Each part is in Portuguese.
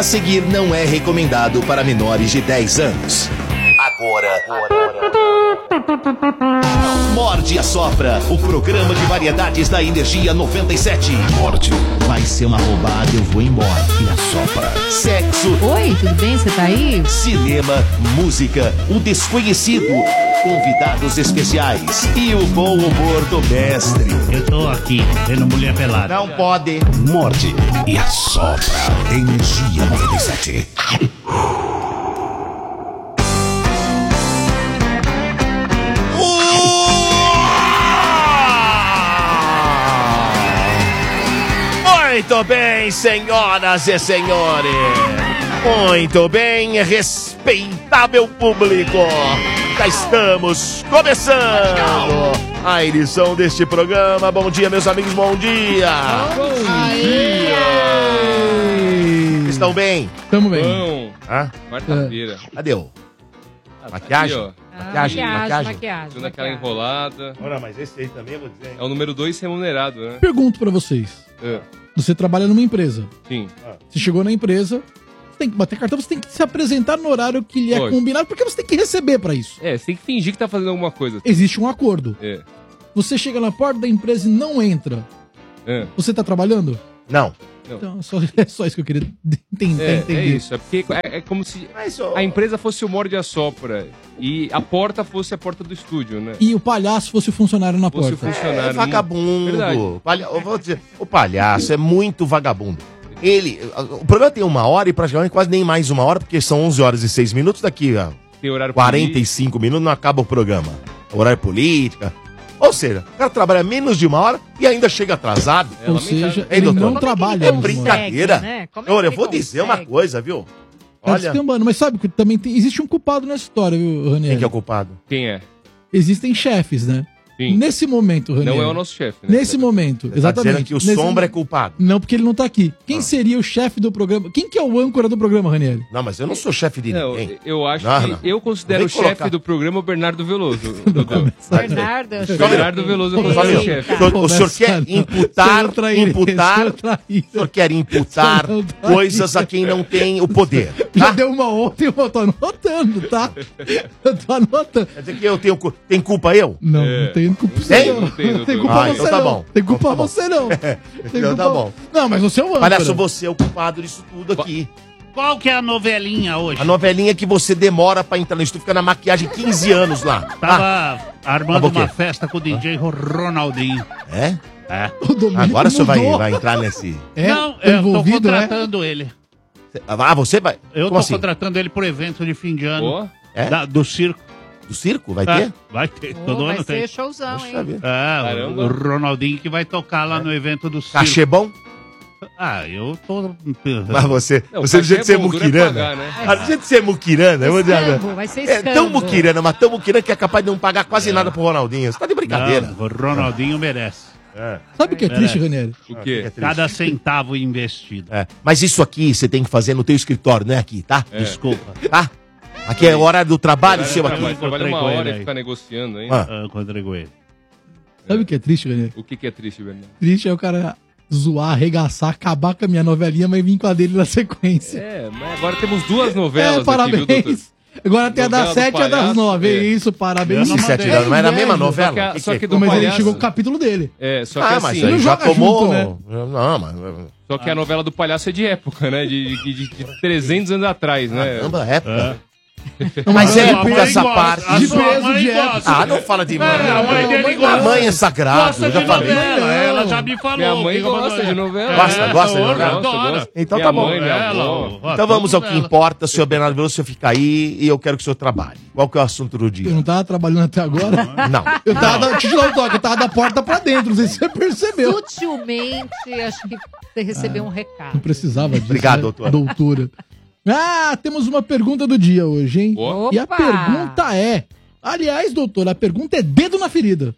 A seguir não é recomendado para menores de 10 anos. Agora. Morde e Assopra, o programa de variedades da Energia 97. Morde. Vai ser uma roubada, eu vou embora. E assopra. Sexo. Oi, tudo bem? Você tá aí? Cinema, música, o desconhecido, convidados especiais e o bom humor do mestre. Eu tô aqui, vendo mulher pelada. Não pode. Morde e Assopra. Energia 97. Muito bem, senhoras e senhores. Muito bem, respeitável público. Já estamos começando a edição deste programa. Bom dia, meus amigos, bom dia. Bom dia. Estão bem? Tamo bem. Bom. Quarta-feira. Cadê o? Maquiagem? Maquiagem. Dando aquela enrolada. Ora, mas esse aí também, eu vou dizer. É o número 2 remunerado, né? Pergunto pra vocês. Você trabalha numa empresa. Sim. Você chegou na empresa, você tem que bater cartão, você tem que se apresentar no horário que lhe é combinado, porque você tem que receber pra isso. Você tem que fingir que tá fazendo alguma coisa. Existe um acordo. É. Você chega na porta da empresa e não entra. Você tá trabalhando? Não. Então, é só isso que eu queria entender. É isso, é porque é como se a empresa fosse o Morde e Assopra e a porta fosse a porta do estúdio, né? E o palhaço fosse o funcionário na porta. É vagabundo. Eu vou dizer, o palhaço é muito vagabundo. O programa tem 1 hora e praticamente quase nem mais 1 hora, porque são 11 horas e 6 minutos, daqui a 45 minutos não acaba o programa. Horário política. Ou seja, o cara trabalha menos de 1 hora e ainda chega atrasado. Ou seja, ele não trabalha. É brincadeira. Né? Olha, eu vou dizer uma coisa, viu? Olha. Mas sabe que também existe um culpado nessa história, viu, Ranieri? Quem que é o culpado? Quem é? Existem chefes, né? Sim. Nesse momento, Ranieri. Não é o nosso chefe, né? Nesse momento, Você exatamente. Tá dizendo que o Sombra é culpado? Não, porque ele não tá aqui. Quem seria o chefe do programa? Quem que é o âncora do programa, Ranieri? Não, mas eu não sou chefe de ninguém. Eu acho que eu considero o chefe do programa o Bernardo Veloso. Bernardo Veloso é o chefe. O senhor quer imputar, o senhor quer imputar coisas a quem não tem o poder. Já deu uma ontem, eu tô anotando, tá? Eu tô anotando. Quer dizer que eu tenho culpa eu? Não, não tenho culpa você. Não tem culpa você, então tá bom. Tem culpa você, não. Então tá bom. Não, mas você é o âncora. Palhaço, você é o culpado disso tudo aqui. Qual que é a novelinha hoje? A novelinha que você demora pra entrar no estúdio, fica na maquiagem 15 anos lá. Tava armando uma festa com o DJ Ronaldinho. É? É. Agora o senhor vai entrar nesse... Não, eu tô contratando ele. Você vai? Eu tô contratando ele pro evento de fim de ano. Do circo. Do circo? Vai ter? Vai ter. Todo ano tem. Vai ser showzão, hein? O Ronaldinho que vai tocar lá no evento do circo. Cachê bom? Eu tô... Mas você do jeito de ser muquirana. Do jeito de ser muquirana, eu vou dizer. Vai ser É tão muquirana, mas tão muquirana que é capaz de não pagar quase nada pro Ronaldinho. Você tá de brincadeira. Não, o Ronaldinho merece. Sabe o que é triste, Ranieri? O quê? Cada centavo investido. Mas isso aqui você tem que fazer no teu escritório, não é aqui, tá? Desculpa. Tá? Aqui é o horário do trabalho seu aqui. Vai trabalhar 1 hora e ficar negociando ainda. Eu encontrei com ele. Sabe o que é triste, Ranieri? O que é triste, Bernardo? Triste é o cara zoar, arregaçar, acabar com a minha novelinha, mas vir com a dele na sequência. Mas agora temos 2 novelas parabéns. aqui, viu, doutor? Agora tem a das 7 e a das 9. É isso, parabéns. Não era a mesma novela? Só que do mas palhaço... ele chegou com o capítulo dele. Só que mas assim... ele já tomou... junto, né? Não, mas... Só que a novela do palhaço é de época, né? De 300 anos atrás, né? Caramba, época. Mas época essa parte. De peso, de época. Não fala de mãe. A mãe dele gosta. A mãe é sagrada, Gosta eu já de falei. novela, ela já me falou. Minha mãe gosta de novela. Gosta de novela? Adora. Então minha tá bom. mãe, minha avó. Então vamos ao que importa, senhor Bernardo Veloso, o senhor fica aí e eu quero que o senhor trabalhe. Qual que é o assunto do dia? Eu não tava trabalhando até agora? Não. Eu tava da porta pra dentro, não sei se você percebeu. Sutilmente, acho que você recebeu um recado. Não precisava disso. Obrigado, doutora. Doutora. Temos uma pergunta do dia hoje, hein? Opa! E a pergunta é... Aliás, doutor, a pergunta é dedo na ferida.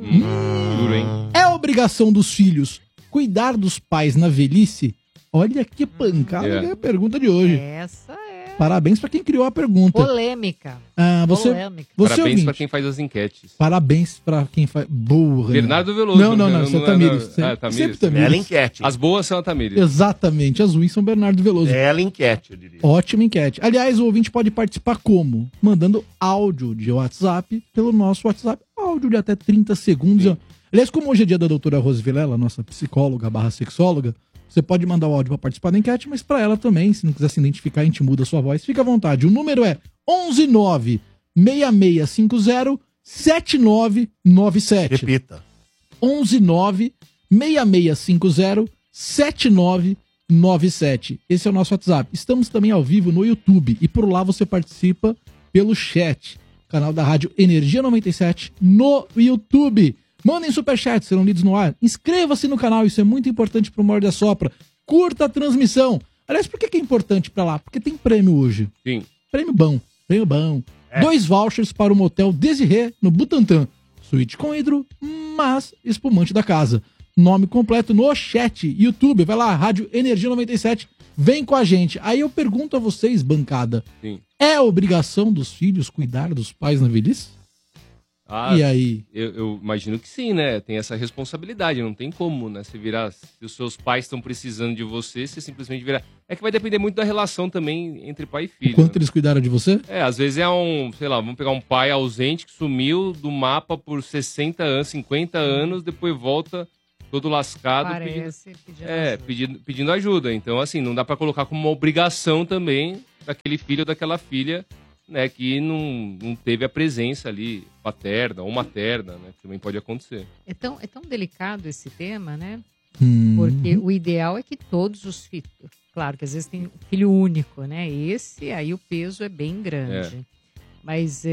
Duro, hein? É obrigação dos filhos cuidar dos pais na velhice? Olha que pancada que é a pergunta de hoje. Essa é Parabéns pra quem criou a pergunta. Polêmica. Você Parabéns ouvinte. pra quem faz as enquetes. Parabéns pra quem faz... Boa. Bernardo Veloso. Não, você é Tamires. Tamires. Bela enquete. As boas são a Tamires. Exatamente, as ruins são Bernardo Veloso. Bela enquete, eu diria. Ótima enquete. Aliás, o ouvinte pode participar como? Mandando áudio de WhatsApp pelo nosso WhatsApp. Áudio de até 30 segundos. Sim. Aliás, como hoje é dia da doutora Rose Vilela, nossa psicóloga / sexóloga, você pode mandar o áudio para participar da enquete, mas para ela também, se não quiser se identificar, a gente muda a sua voz. Fica à vontade. O número é 119-6650-7997. Repita. 119-6650-7997. Esse é o nosso WhatsApp. Estamos também ao vivo no YouTube e por lá você participa pelo chat. Canal da Rádio Energia 97 no YouTube. Mandem superchats, serão lidos no ar. Inscreva-se no canal, isso é muito importante pro Morde a Sopra. Curta a transmissão. Aliás, por que é importante pra lá? Porque tem prêmio hoje. Sim. Prêmio bom. 2 vouchers para o motel Desirê, no Butantã. Suíte com hidro, mas espumante da casa. Nome completo no chat, YouTube. Vai lá, Rádio Energia 97. Vem com a gente. Aí eu pergunto a vocês, bancada. Sim. É obrigação dos filhos cuidar dos pais na velhice? E aí? Eu imagino que sim, né? Tem essa responsabilidade, não tem como, né? Você virar, se os seus pais estão precisando de você, você simplesmente virar. É que vai depender muito da relação também entre pai e filho. Quanto eles cuidaram de você? Às vezes é sei lá, vamos pegar um pai ausente que sumiu do mapa por 60 anos, 50 anos, depois volta todo lascado. Pedindo ajuda. Então, assim, não dá pra colocar como uma obrigação também daquele filho ou daquela filha, né, que não teve a presença ali paterna ou materna, né, que também pode acontecer. É tão delicado esse tema, né? Porque o ideal é que todos os filhos... Claro que às vezes tem filho único, né? Esse aí o peso é bem grande. Mas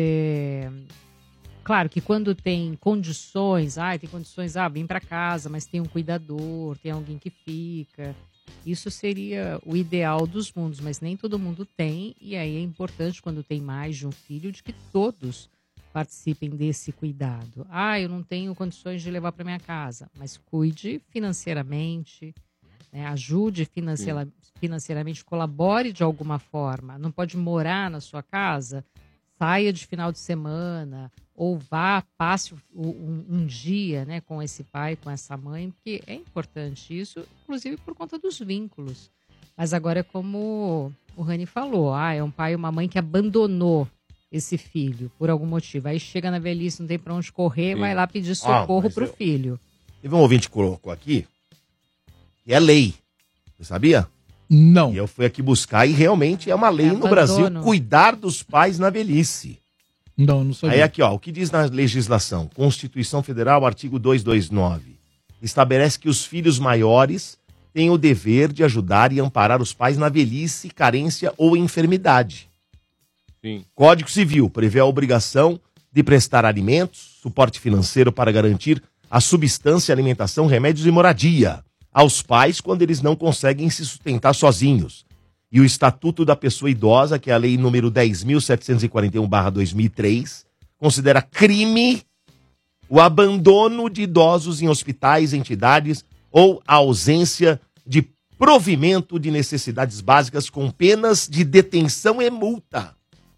claro que quando tem condições, vem para casa, mas tem um cuidador, tem alguém que fica... Isso seria o ideal dos mundos, mas nem todo mundo tem, e aí é importante, quando tem mais de um filho, de que todos participem desse cuidado. Eu não tenho condições de levar para minha casa, mas cuide financeiramente, né? Ajude financeiramente, colabore de alguma forma. Não pode morar na sua casa, saia de final de semana, ou passe um dia, né, com esse pai, com essa mãe, porque é importante isso, inclusive por conta dos vínculos. Mas agora é como o Rani falou, é um pai e uma mãe que abandonou esse filho por algum motivo. Aí chega na velhice, não tem pra onde correr, vai lá pedir socorro pro filho. Teve um ouvinte que colocou aqui, que é lei. Você sabia? Não. E eu fui aqui buscar e realmente é uma lei no Brasil cuidar dos pais na velhice. Não sabia. Aí aqui, o que diz na legislação? Constituição Federal, artigo 229. Estabelece que os filhos maiores têm o dever de ajudar e amparar os pais na velhice, carência ou enfermidade. Sim. Código Civil prevê a obrigação de prestar alimentos, suporte financeiro para garantir a subsistência, alimentação, remédios e moradia aos pais quando eles não conseguem se sustentar sozinhos. E o Estatuto da Pessoa Idosa, que é a lei número 10.741/2003, considera crime o abandono de idosos em hospitais, entidades ou a ausência de provimento de necessidades básicas com penas de detenção e multa.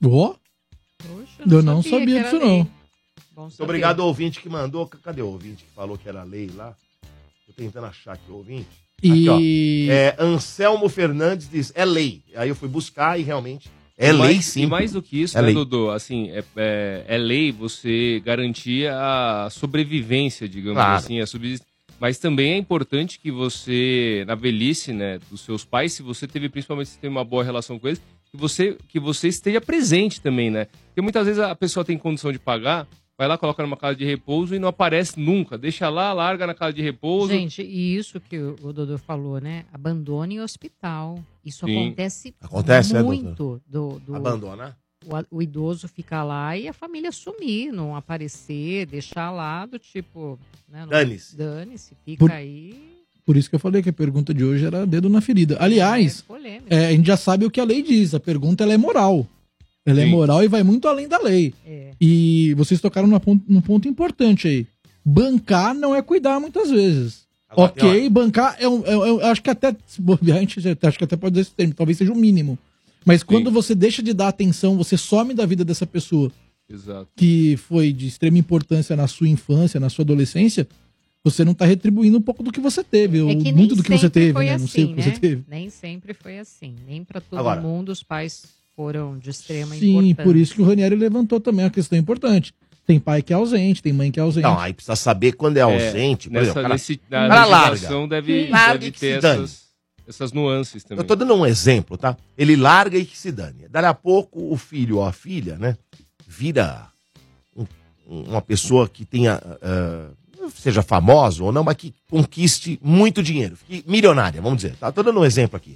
Eu não sabia disso não. Muito obrigado ao ouvinte que mandou. Cadê o ouvinte que falou que era lei lá? Tô tentando achar aqui o ouvinte. Aqui, Anselmo Fernandes diz, é lei. Aí eu fui buscar e realmente lei sim. E mais do que isso, né, Dodô? Assim, é lei você garantir a sobrevivência, digamos assim, mas também é importante que você, na velhice, né, dos seus pais, se você principalmente se tem uma boa relação com eles, que você esteja presente também, né? Porque muitas vezes a pessoa tem condição de pagar, vai lá, coloca numa casa de repouso e não aparece nunca. Deixa lá, larga na casa de repouso. Gente, e isso que o Dodô falou, né? Abandone em hospital. Isso acontece muito. Abandona? O idoso ficar lá e a família sumir, não aparecer, deixar lá do tipo... Né, Dane-se, fica aí... Por isso que eu falei que a pergunta de hoje era dedo na ferida. Aliás, a gente já sabe o que a lei diz. A pergunta ela é moral. Ela é moral e vai muito além da lei. E vocês tocaram num ponto importante aí. Bancar não é cuidar muitas vezes. Agora, bancar acho que até... A gente acho que até pode dizer esse termo. Talvez seja o mínimo. Mas quando você deixa de dar atenção, você some da vida dessa pessoa. Exato. Que foi de extrema importância na sua infância, na sua adolescência, você não tá retribuindo um pouco do que você teve, ou muito do que você teve, né? Não sei o que você teve. Nem sempre foi assim. Nem para todo mundo os pais foram de extrema importância. Sim, por isso que o Ranieri levantou também uma questão importante. Tem pai que é ausente, tem mãe que é ausente. Não, aí precisa saber quando é ausente. Por exemplo, a legislação deve ter essas nuances também. Eu tô dando um exemplo, tá? Ele larga e que se dane. Daí a pouco o filho ou a filha, né, vira uma pessoa que tenha, seja famosa ou não, mas que conquiste muito dinheiro. Fique milionária, vamos dizer. Tá? Tô dando um exemplo aqui.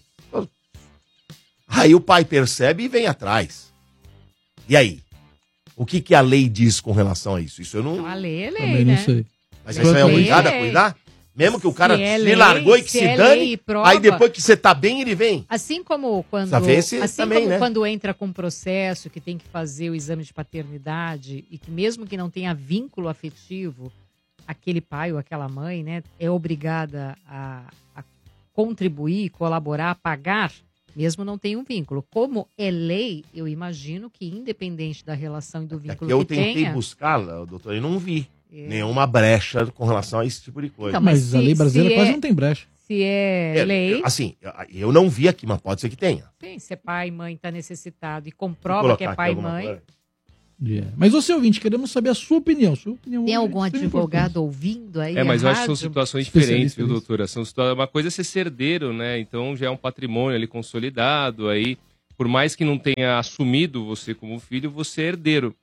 Aí o pai percebe e vem atrás. E aí? O que a lei diz com relação a isso? Isso eu não... A lei é lei, também não sei. Mas você é obrigado a cuidar? Mesmo que o cara se largou e que se dane, aí depois que você tá bem, ele vem. Assim como quando, quando entra com processo, que tem que fazer o exame de paternidade, e que mesmo que não tenha vínculo afetivo, aquele pai ou aquela mãe, né, é obrigada a contribuir, colaborar, a pagar, mesmo não tem um vínculo. Como é lei, eu imagino que independente da relação e do vínculo eu tentei buscá-la, doutor, e não vi nenhuma brecha com relação a esse tipo de coisa. Então, mas a lei brasileira quase não tem brecha. Se é lei... Assim, eu não vi aqui, mas pode ser que tenha. Sim, se é pai e mãe está necessitado e comprova que é pai e mãe... Mas você, ouvinte, queremos saber a sua opinião. Tem algum advogado ouvindo aí? Mas eu acho que são situações diferentes, viu, doutora? Uma coisa é ser herdeiro, né? Então já é um patrimônio ali consolidado. Aí, por mais que não tenha assumido você como filho, você é herdeiro.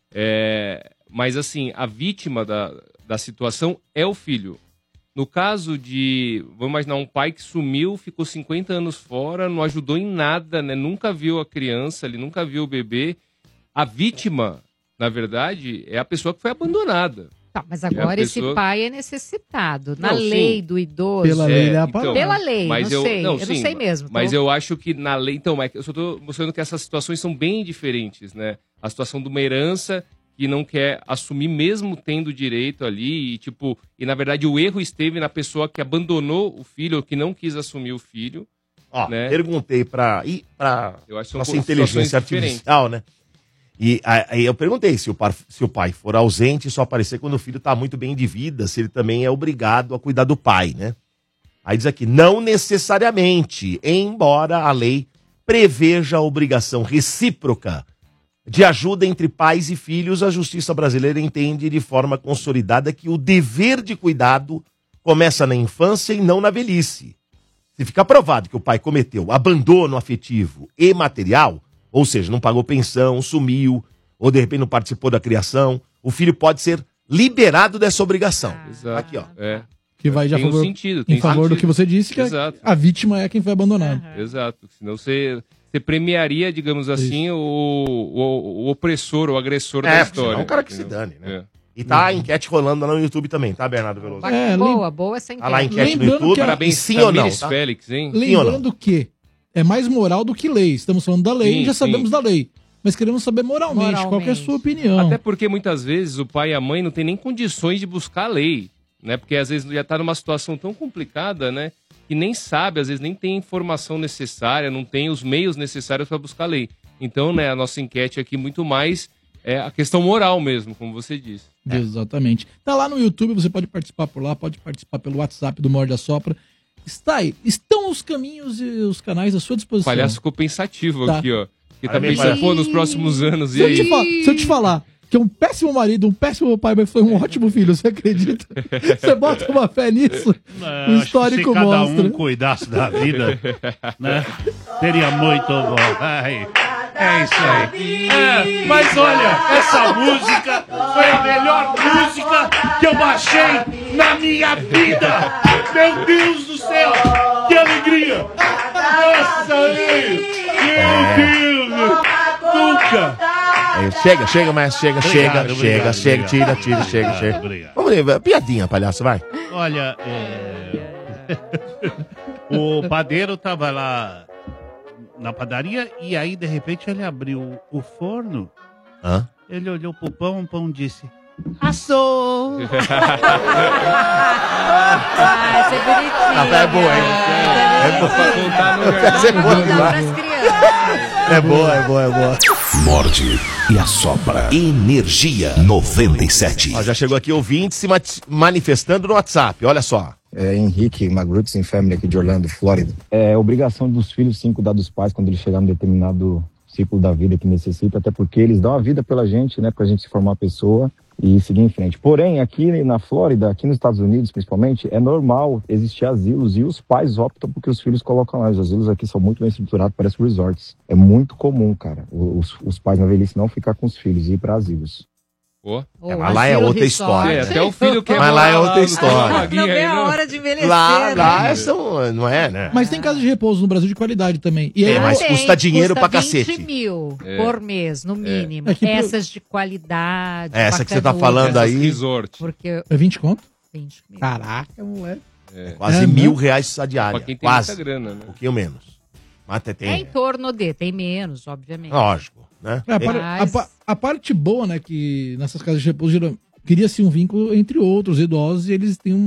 Mas, assim, a vítima da situação é o filho. No caso de, vamos imaginar, um pai que sumiu, ficou 50 anos fora, não ajudou em nada, né? Nunca viu a criança, ele nunca viu o bebê. A vítima, na verdade, é a pessoa que foi abandonada. Tá, mas agora esse pai é necessitado. Na lei do idoso... Pela lei, ele é a palavra. Pela lei, mas eu não sei mesmo. Mas eu acho que na lei... Então, eu só estou mostrando que essas situações são bem diferentes, né? A situação de uma herança que não quer assumir mesmo tendo direito ali e na verdade o erro esteve na pessoa que abandonou o filho ou que não quis assumir o filho. Né? Perguntei para nossa inteligência artificial, né? E aí eu perguntei se o pai for ausente, só aparecer quando o filho está muito bem de vida, se ele também é obrigado a cuidar do pai, né? Aí diz aqui, não necessariamente, embora a lei preveja a obrigação recíproca de ajuda entre pais e filhos, a justiça brasileira entende de forma consolidada que o dever de cuidado começa na infância e não na velhice. Se ficar provado que o pai cometeu abandono afetivo e material, ou seja, não pagou pensão, sumiu, ou de repente não participou da criação, o filho pode ser liberado dessa obrigação. Exato. Aqui, ó. Que vai já em favor do que você disse, que a vítima é quem foi abandonado. Exato. Senão você premiaria, digamos assim, o opressor, o agressor da história. É um cara que se dane, né? E tá a enquete rolando lá no YouTube também, tá, Bernardo Veloso? Boa essa enquete. Tá lá a enquete no YouTube, parabéns, sim ou não, tá? Félix, hein? Lembrando que é mais moral do que lei. Estamos falando da lei, já sabemos da lei. Mas queremos saber moralmente, qual que é a sua opinião. Até porque muitas vezes o pai e a mãe não tem nem condições de buscar a lei, né? Porque às vezes já tá numa situação tão complicada, né? Que nem sabe, às vezes nem tem informação necessária, não tem os meios necessários para buscar a lei. Então, né, a nossa enquete aqui muito mais é a questão moral mesmo, como você disse. Exatamente. Tá lá no YouTube, você pode participar por lá, pode participar pelo WhatsApp do Morde a Sopra. Estão os caminhos e os canais à sua disposição. O palhaço ficou pensativo aqui, ó. Porque tá pensando, nos próximos anos, e aí? Se eu te falar que é um péssimo marido, um péssimo pai, mas foi um ótimo filho, você acredita? Você bota uma fé nisso? Não, o histórico mostra. Se cada um cuidasse da vida, né? Seria muito bom. É isso aí. Mas olha, essa música foi a melhor música que eu baixei na minha vida. Meu Deus do céu, que alegria. Nossa, meu Deus, nunca. Chega, mestre, chega, chega. Obrigado. Vamos ver, piadinha, palhaço, vai. Olha, o padeiro tava lá na padaria e aí, de repente, ele abriu o forno. Ele olhou pro pão, o pão disse: assou! Essa é bonitinha. É boa, hein? É boa. Essa é boa. É boa. Morde e assopra. Energia 97. Ó, já chegou aqui ouvinte se manifestando no WhatsApp, olha só. Henrique Magrutzen Family aqui de Orlando, Flórida. É obrigação dos filhos sim cuidar dos pais quando eles chegarem em determinado ciclo da vida que necessita, até porque eles dão a vida pela gente, né, pra gente se formar uma pessoa e seguir em frente. Porém, aqui na Flórida, aqui nos Estados Unidos principalmente, é normal existir asilos e os pais optam porque os filhos colocam lá. Os asilos aqui são muito bem estruturados, parece resorts. É muito comum, cara, os pais na velhice não ficar com os filhos e ir pra asilos. Mas lá é outra história. Até o filho quer Mas lá é outra história. Não é a hora de envelhecer. Lá são, não é, né? Mas tem casa de repouso no Brasil de qualidade também. E aí, mas custa dinheiro pra cacete. 20 mil por mês, no mínimo. Essas de qualidade. Essa que você tá falando aí. Resort. Porque... É 20 conto? 20 mil. Caraca, moleque. Quase R$1.000 a diária. Pra quem tem quase. muita grana, né? Um pouquinho menos. Mas tem. É em torno tem menos, obviamente. Lógico, né? A parte boa, né, que nessas casas de repouso cria-se um vínculo entre outros idosos e eles têm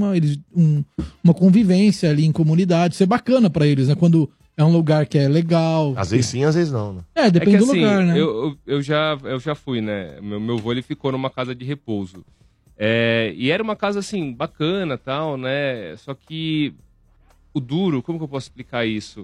uma convivência ali em comunidade. Isso é bacana pra eles, né? Quando é um lugar que é legal. Às vezes sim, às vezes não, né? Depende do assim, lugar, né? Eu já fui, né? Meu avô, ele ficou numa casa de repouso. E era uma casa, assim, bacana, tal, né? Só que o duro, como que eu posso explicar isso?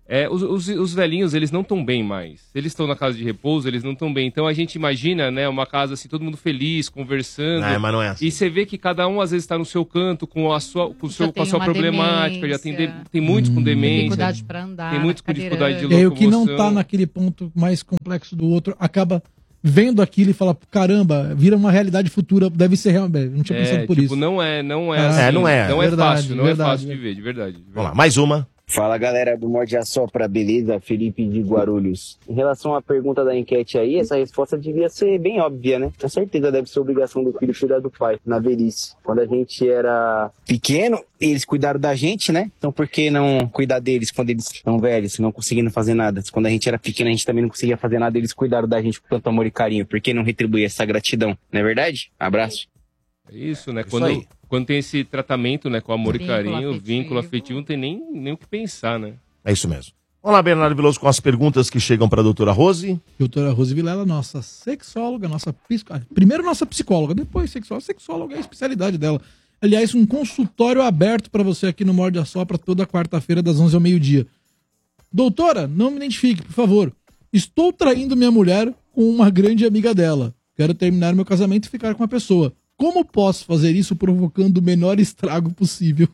Os velhinhos, eles não estão bem mais. Eles estão na casa de repouso, eles não estão bem. Então a gente imagina, né, uma casa assim, todo mundo feliz, conversando. Mas não é assim. E você vê que cada um às vezes está no seu canto com a sua problemática. Já tem muitos com demência. Dificuldade para andar. Tem muitos com dificuldade de locomoção. E aí o que não tá naquele ponto mais complexo do outro acaba vendo aquilo e fala, caramba, vira uma realidade futura, deve ser real. Não tinha pensado por isso. Não é assim. Não é fácil, não é fácil de ver, de verdade. Vamos lá, mais uma. Fala galera do Morde a Sopra, beleza? Felipe de Guarulhos. Em relação à pergunta da enquete aí, essa resposta devia ser bem óbvia, né? Com certeza deve ser obrigação do filho cuidar do pai, na velhice. Quando a gente era pequeno, eles cuidaram da gente, né? Então por que não cuidar deles quando eles estão velhos, não conseguindo fazer nada? Quando a gente era pequeno, a gente também não conseguia fazer nada, eles cuidaram da gente com tanto amor e carinho. Por que não retribuir essa gratidão? Não é verdade? Abraço. É isso, né? Quando tem esse tratamento, né, com amor e carinho, vínculo afetivo, não tem nem o que pensar, né? É isso mesmo. Olá, Bernardo Veloso, com as perguntas que chegam para a doutora Rose. Doutora Rose Vilela, nossa sexóloga, primeiro nossa psicóloga, depois sexóloga. Sexóloga é a especialidade dela. Aliás, um consultório aberto para você aqui no Morde a Sopra toda quarta-feira, das 11 ao meio-dia. Doutora, não me identifique, por favor. Estou traindo minha mulher com uma grande amiga dela. Quero terminar meu casamento e ficar com a pessoa. Como posso fazer isso provocando o menor estrago possível?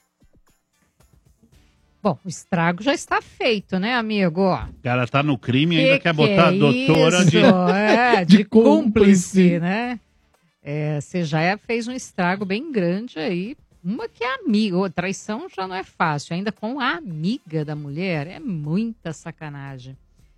Bom, o estrago já está feito, né, amigo? O cara tá no crime e ainda quer botar a doutora de cúmplice, né? Você já fez um estrago bem grande aí. Uma que é amiga, traição já não é fácil. Ainda com a amiga da mulher, é muita sacanagem.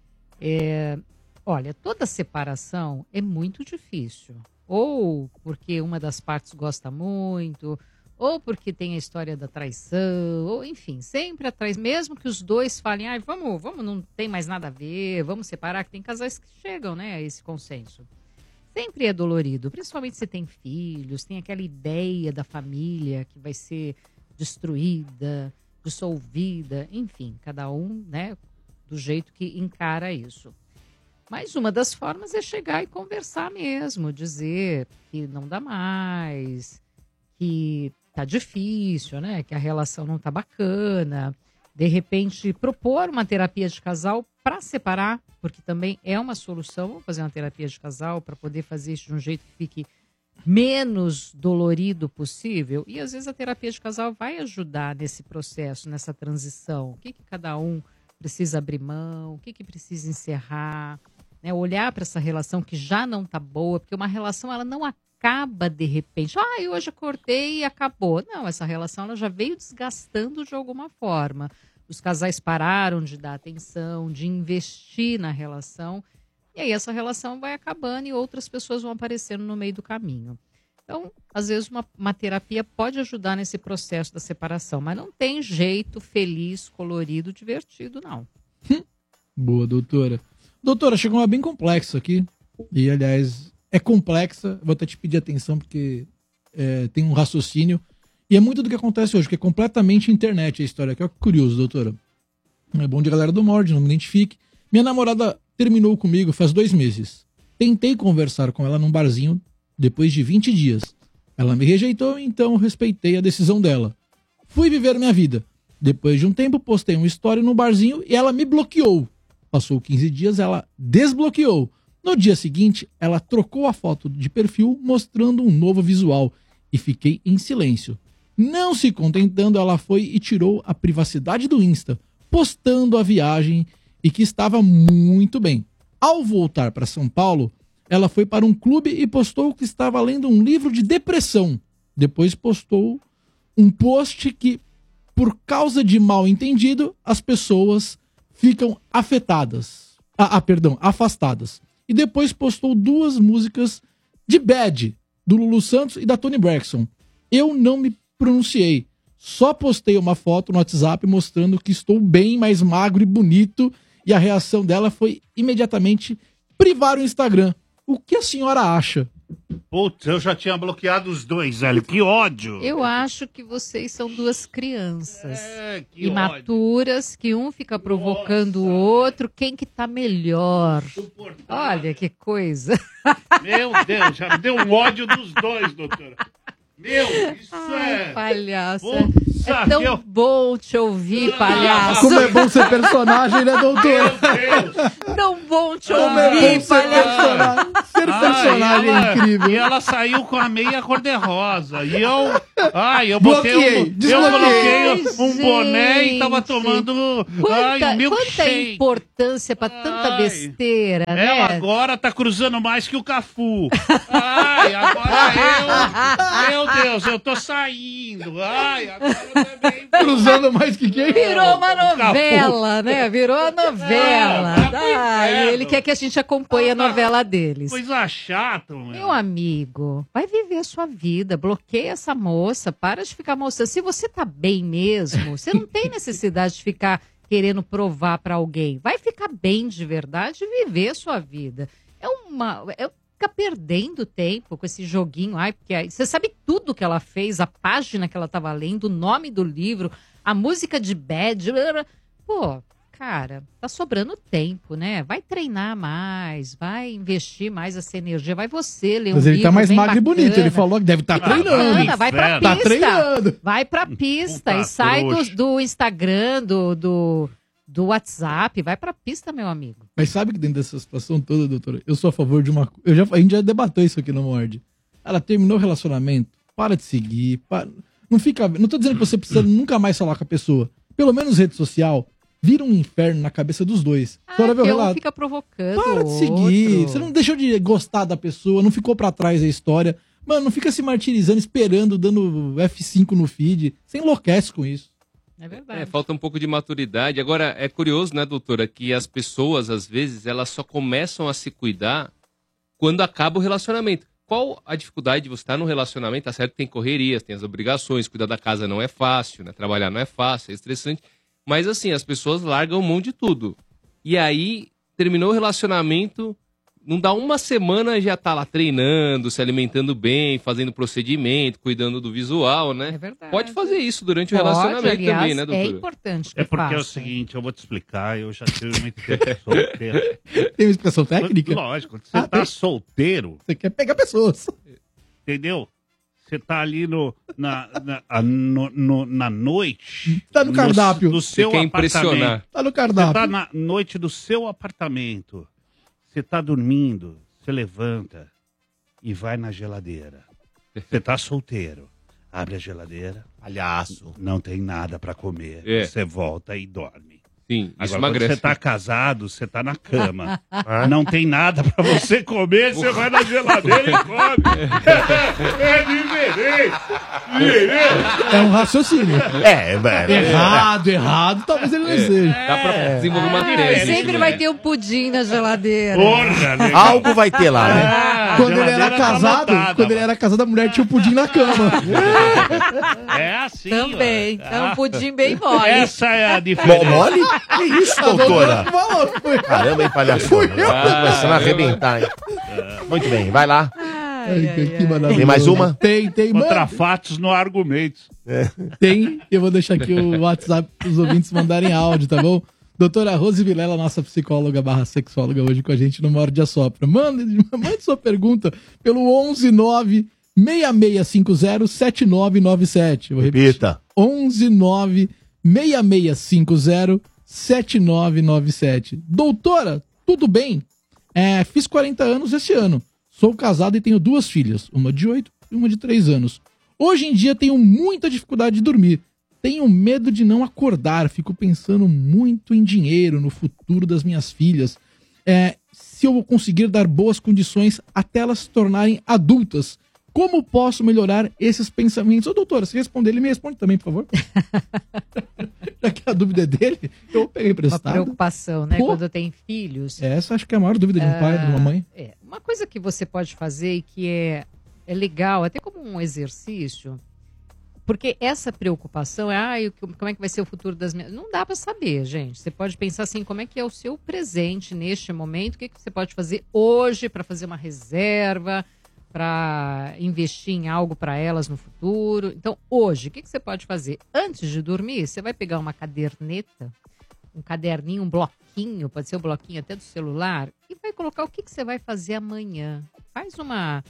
Olha, toda separação é muito difícil. Ou porque uma das partes gosta muito, ou porque tem a história da traição, ou enfim, sempre a traição. Mesmo que os dois falem, vamos, não tem mais nada a ver, vamos separar, que tem casais que chegam, né, a esse consenso. Sempre é dolorido, principalmente se tem filhos, tem aquela ideia da família que vai ser destruída, dissolvida, enfim, cada um, né, do jeito que encara isso. Mas uma das formas é chegar e conversar mesmo, dizer que não dá mais, que tá difícil, né? Que a relação não tá bacana. De repente, propor uma terapia de casal para separar, porque também é uma solução. Vamos fazer uma terapia de casal para poder fazer isso de um jeito que fique menos dolorido possível. E às vezes a terapia de casal vai ajudar nesse processo, nessa transição. O que cada um precisa abrir mão, o que precisa encerrar. Né, olhar para essa relação que já não tá boa, porque uma relação ela não acaba de repente. Hoje eu cortei e acabou. Não, essa relação ela já veio desgastando de alguma forma. Os casais pararam de dar atenção, de investir na relação, e aí essa relação vai acabando e outras pessoas vão aparecendo no meio do caminho. Então, às vezes uma terapia pode ajudar nesse processo da separação, mas não tem jeito feliz, colorido, divertido, não. Boa, doutora. Doutora, chegou uma bem complexa aqui. E, aliás, é complexa. Vou até te pedir atenção, porque tem um raciocínio. E é muito do que acontece hoje, que é completamente internet a história. Que é curioso, doutora. É bom de galera do Morde, não me identifique. Minha namorada terminou comigo faz 2 meses. Tentei conversar com ela num barzinho depois de 20 dias. Ela me rejeitou, então respeitei a decisão dela. Fui viver minha vida. Depois de um tempo, postei uma story no barzinho e ela me bloqueou. Passou 15 dias, ela desbloqueou. No dia seguinte, ela trocou a foto de perfil mostrando um novo visual e fiquei em silêncio. Não se contentando, ela foi e tirou a privacidade do Insta, postando a viagem e que estava muito bem. Ao voltar para São Paulo, ela foi para um clube e postou que estava lendo um livro de depressão. Depois postou um post que, por causa de mal entendido, as pessoas ficam afastadas. E depois postou 2 músicas de Bad, do Lulu Santos e da Toni Braxton. Eu não me pronunciei. Só postei uma foto no WhatsApp mostrando que estou bem, mais magro e bonito. E a reação dela foi imediatamente privar o Instagram. O que a senhora acha? Putz, eu já tinha bloqueado os 2, velho. Que ódio. Eu acho que vocês são 2 crianças imaturas, ódio. Que um fica provocando o outro. Quem que tá melhor? Olha que coisa. Meu Deus, já me deu um ódio dos 2, doutora. Meu, isso palhaço. É tão bom te ouvir, palhaço. Como é bom ser personagem, né, doutor? Meu Deus. Tão bom te ouvir, palhaço. Ser personagem é incrível. E ela saiu com a meia cor-de-rosa. E eu coloquei um boné e tava tomando quanta milkshake. Importância pra tanta besteira, né? Ela agora tá cruzando mais que o Cafu. Agora meu Deus, eu tô saindo. Agora também. Cruzando mais que quem? Virou uma novela, né? Virou a novela. E ele quer que a gente acompanhe a novela deles. Coisa chata, meu amigo, vai viver a sua vida. Bloqueia essa moça. Para de ficar mostrando. Se você tá bem mesmo, você não tem necessidade de ficar querendo provar pra alguém. Vai ficar bem de verdade e viver a sua vida. Fica perdendo tempo com esse joguinho. Porque você sabe tudo que ela fez, a página que ela tava lendo, o nome do livro, a música de Bad. Pô, cara, tá sobrando tempo, né? Vai treinar mais, vai investir mais essa energia, vai você ler um livro. Mas ele tá mais magro e bonito, ele falou que deve estar treinando. Vai pra pista. Tá treinando. Vai pra pista e sai do Instagram, do WhatsApp, vai pra pista, meu amigo. Mas sabe que dentro dessa situação toda, doutora, eu sou a favor de uma... A gente já debateu isso aqui no Morde. Ela terminou o relacionamento, para de seguir, não tô dizendo que você precisa nunca mais falar com a pessoa. Pelo menos rede social, vira um inferno na cabeça dos dois. Um fica provocando. Para de seguir, você não deixou de gostar da pessoa, não ficou pra trás a história. Mano, não fica se martirizando, esperando, dando F5 no feed. Você enlouquece com isso. É verdade. Falta um pouco de maturidade. Agora, é curioso, né, doutora, que as pessoas, às vezes, elas só começam a se cuidar quando acaba o relacionamento. Qual a dificuldade de você estar no relacionamento? Tá certo que tem correrias, tem as obrigações, cuidar da casa não é fácil, né? Trabalhar não é fácil, é estressante. Mas, assim, as pessoas largam mão de tudo. E aí, terminou o relacionamento, não dá uma semana, já tá lá treinando, se alimentando bem, fazendo procedimento, cuidando do visual, né? É verdade. Pode fazer isso durante o relacionamento, aliás, também, né, doutora? É importante que porque faça. É o seguinte, eu vou te explicar, eu já tive muito tempo solteiro. Tem uma expressão técnica? Lógico, você tá solteiro... Você quer pegar pessoas. Entendeu? Você tá ali na noite... Tá no cardápio. Do seu você quer apartamento. Impressionar. Tá no cardápio. Você tá na noite do seu apartamento. Você tá dormindo, você levanta e vai na geladeira. Você tá solteiro. Abre a geladeira. Palhaço. Não tem nada pra comer. É. Você volta e dorme. Sim, isso Agora, quando emagrece. você tá casado, você tá na cama. Não tem nada pra você comer, você vai na geladeira e come. É diferente. É um raciocínio. Errado, talvez ele não seja. Dá pra desenvolver uma tese. Sempre vai ter um pudim na geladeira. Porra, legal. Algo vai ter lá, né? Quando ele era casado, a mulher tinha o pudim na cama. É assim. Também. É um pudim bem mole. Essa é a diferença. Mole? Que isso, doutora? Caramba, hein, palhaço? Tá começando a arrebentar, hein? Muito bem, vai lá. Que maravilhoso. Tem mais uma? Tem. Contra Mano. fatos no argumentos. Tem. Eu vou deixar aqui o WhatsApp para os ouvintes mandarem áudio, tá bom? Doutora Rose Vilela, nossa psicóloga / sexóloga, hoje com a gente no Morde a Sopra. Mande sua pergunta pelo 119-6650-7997. Repita. 119-6650-7997. Doutora, tudo bem? Fiz 40 anos esse ano. Sou casado e tenho 2 filhas, uma de 8 e uma de 3 anos. Hoje em dia tenho muita dificuldade de dormir. Tenho medo de não acordar, fico pensando muito em dinheiro, no futuro das minhas filhas. Se eu vou conseguir dar boas condições até elas se tornarem adultas, como posso melhorar esses pensamentos? Ô, doutora, se responder, ele me responde também, por favor. Já que a dúvida é dele, eu vou pegar emprestado. Uma preocupação, né? Quando tem filhos. Essa acho que é a maior dúvida de um pai, de uma mãe. Uma coisa que você pode fazer e que é legal, até como um exercício, porque essa preocupação como é que vai ser o futuro das minhas... Não dá para saber, gente. Você pode pensar assim, como é que é o seu presente neste momento, o que você pode fazer hoje para fazer uma reserva, para investir em algo para elas no futuro. Então, hoje, o que você pode fazer? Antes de dormir, você vai pegar uma caderneta, um caderninho, um bloquinho, pode ser um bloquinho até do celular, e vai colocar o que você vai fazer amanhã. Faz uma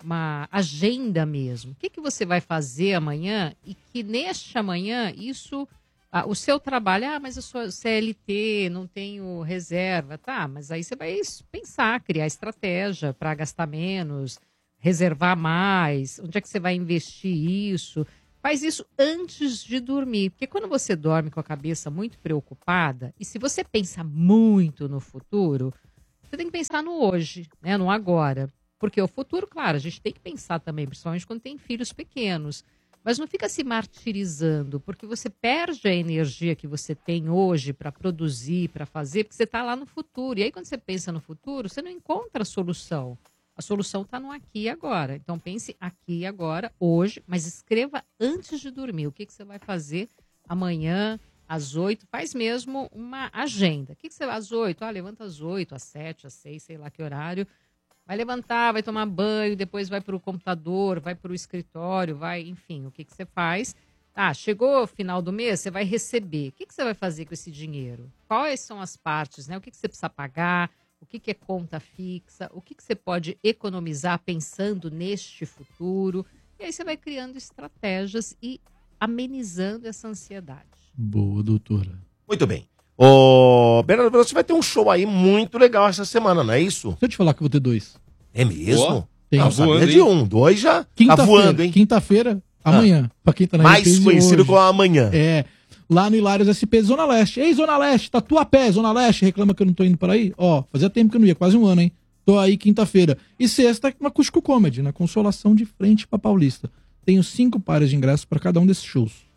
agenda mesmo. O que você vai fazer amanhã e que neste amanhã isso... o seu trabalho, mas eu sou CLT, não tenho reserva, tá? Mas aí você vai pensar, criar estratégia para gastar menos, reservar mais, onde é que você vai investir isso? Faz isso antes de dormir, porque quando você dorme com a cabeça muito preocupada, e se você pensa muito no futuro, você tem que pensar no hoje, né? No agora. Porque o futuro, claro, a gente tem que pensar também, principalmente quando tem filhos pequenos. Mas não fica se martirizando, porque você perde a energia que você tem hoje para produzir, para fazer, porque você está lá no futuro. E aí, quando você pensa no futuro, você não encontra a solução. A solução está no aqui e agora. Então, pense aqui e agora, hoje, mas escreva antes de dormir. O que você vai fazer amanhã, às 8? Faz mesmo uma agenda. O que você vai às 8? Levanta às 8, às 7, às 6, sei lá que horário. Vai levantar, vai tomar banho, depois vai para o computador, vai para o escritório, enfim, o que você faz? Chegou o final do mês, você vai receber. O que você vai fazer com esse dinheiro? Quais são as partes, né? O que você precisa pagar? O que é conta fixa? O que você pode economizar pensando neste futuro? E aí você vai criando estratégias e amenizando essa ansiedade. Boa, doutora. Muito bem. Bernardo, você vai ter um show aí muito legal essa semana, não é isso? Deixa eu te falar que eu vou ter 2. É mesmo? Tá voando, de 1, 2 já tá voando, hein? Quinta-feira, amanhã. Pra quem tá na mais conhecido como amanhã. Lá no Hilários SP, Zona Leste. Ei, Zona Leste, Tatuapé, Zona Leste, reclama que eu não tô indo para aí? Fazia tempo que eu não ia, quase um ano, hein? Tô aí quinta-feira. E sexta, uma Acústico Comedy, na Consolação de frente pra Paulista. Tenho 5 pares de ingressos pra cada um desses shows.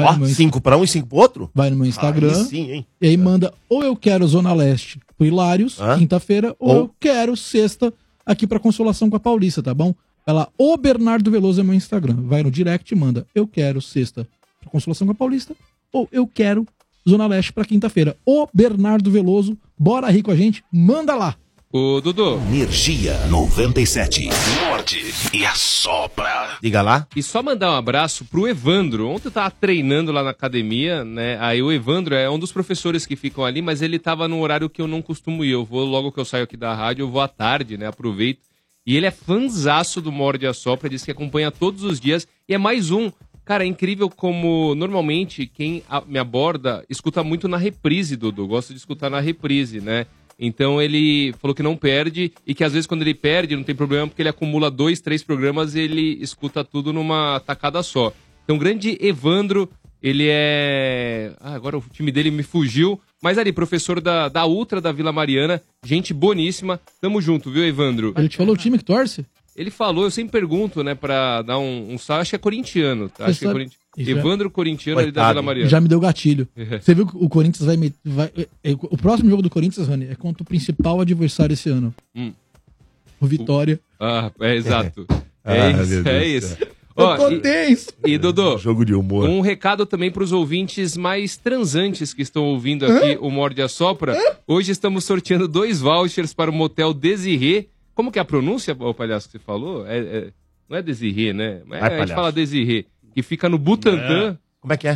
5 para um e 5 pro outro? Vai no meu Instagram. Sim, hein? E aí manda, ou eu quero Zona Leste pro Hilários, quinta-feira, ou eu quero sexta aqui pra Consolação com a Paulista, tá bom? Vai lá, o Bernardo Veloso é meu Instagram. Vai no direct e manda, eu quero sexta pra Consolação com a Paulista, ou eu quero Zona Leste pra quinta-feira. O Bernardo Veloso, bora rir com a gente, manda lá. Ô, Dudu. Energia 97. Morde e assopra. Diga lá. E só mandar um abraço pro Evandro. Ontem eu tava treinando lá na academia, né? Aí o Evandro é um dos professores que ficam ali, mas ele tava no horário que eu não costumo ir. Eu vou, logo que eu saio aqui da rádio, eu vou à tarde, né? Aproveito. E ele é fanzaço do Morde e Assopra, diz que acompanha todos os dias. E é mais um. Cara, é incrível como, normalmente, quem me aborda escuta muito na reprise, Dudu. Gosto de escutar na reprise, né? Então ele falou que não perde e que às vezes quando ele perde não tem problema porque ele acumula 2, 3 programas e ele escuta tudo numa tacada só. Então grande Evandro, ele é... agora o time dele me fugiu, mas ali, professor da Ultra da Vila Mariana, gente boníssima. Tamo junto, viu, Evandro? Ele te falou o time que torce? Ele falou, eu sempre pergunto, né, pra dar um salve, acho que é corintiano, tá? Acho que é corintiano. Evandro Corintiano ali da Vila Mariana. Já me deu gatilho. Você viu que o Corinthians vai... O próximo jogo do Corinthians, Rani, é contra o principal adversário esse ano. O Vitória. Exato. Isso. Eu tô tenso. E, Dodô, jogo de humor. Um recado também pros ouvintes mais transantes que estão ouvindo aqui o Morde e Assopra. Hoje estamos sorteando 2 vouchers para o Motel Desirê. Como que é a pronúncia, o palhaço, que você falou? Não é Desirê, né? A gente fala Desirê. Que fica no Butantã. Como é que é?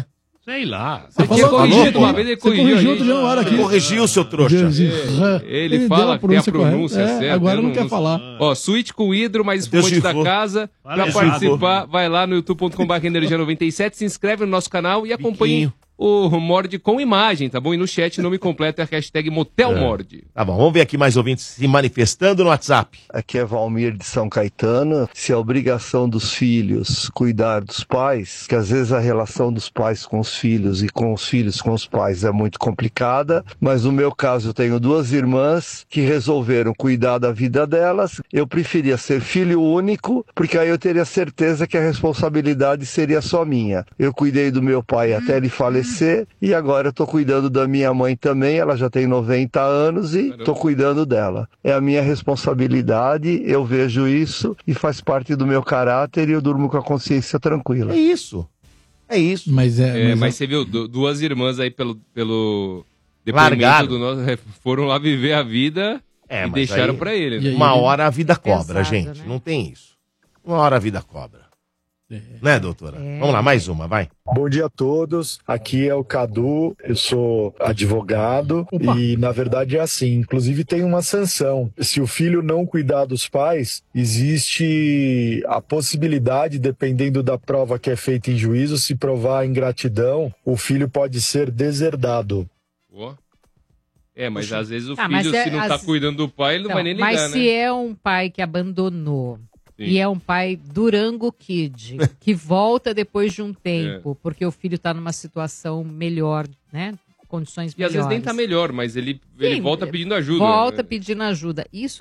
Sei lá. Você tinha corrigido uma vez, ele corrigiu outro dia na hora aqui. Corrigiu, seu trouxa. Ele fala que tem a pronúncia certa. Agora não quer falar. Ó, suíte com hidro, mais espumante da casa. Pra participar, vai lá no youtube.com/energia97, se inscreve no nosso canal e acompanhe o Morde com imagem, tá bom? E no chat, nome completo é a hashtag MotelMorde. Tá bom, vamos ver aqui mais ouvintes se manifestando no WhatsApp. Aqui é Valmir de São Caetano. Se a obrigação dos filhos cuidar dos pais, que às vezes a relação dos pais com os filhos e com os filhos com os pais é muito complicada, mas no meu caso eu tenho 2 irmãs que resolveram cuidar da vida delas. Eu preferia ser filho único, porque aí eu teria certeza que a responsabilidade seria só minha. Eu cuidei do meu pai até ele falecer, e agora eu tô cuidando da minha mãe também, ela já tem 90 anos e tô cuidando dela. É a minha responsabilidade, eu vejo isso e faz parte do meu caráter e eu durmo com a consciência tranquila. É isso. Mas você viu, 2 irmãs aí pelo depoimento do nosso, foram lá viver a vida e deixaram pra ele. Né? Uma hora a vida cobra, gente. Né? Não tem isso. Uma hora a vida cobra. Né, doutora? Vamos lá, mais uma, vai. Bom dia a todos, aqui é o Cadu, eu sou advogado. E na verdade é assim, inclusive tem uma sanção. Se o filho não cuidar dos pais, existe a possibilidade, dependendo da prova que é feita em juízo, se provar ingratidão, o filho pode ser deserdado. Mas às vezes o filho, se não tá cuidando do pai, ele não vai nem ligar, mas se é um pai que abandonou, e é um pai Durango Kid, que volta depois de um tempo, porque o filho tá numa situação melhor, né? Condições melhores. E às vezes nem tá melhor, mas ele volta pedindo ajuda. Volta pedindo ajuda. Isso